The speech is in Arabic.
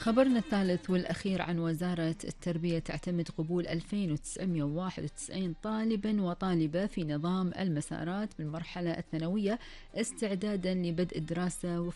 خبرنا الثالث والأخير عن وزارة التربية تعتمد قبول 2991 طالبا وطالبة في نظام المسارات بالمرحلة الثانوية استعدادا لبدء الدراسة وفق